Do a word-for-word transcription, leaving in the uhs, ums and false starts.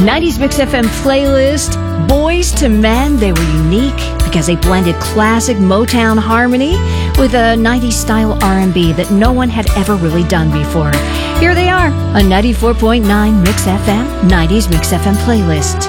nineties Mix F M playlist. Boys to Men, they were unique because they blended classic Motown harmony with a nineties style R and B that no one had ever really done before. Here they are, a ninety-four point nine Mix F M, nineties Mix F M playlist.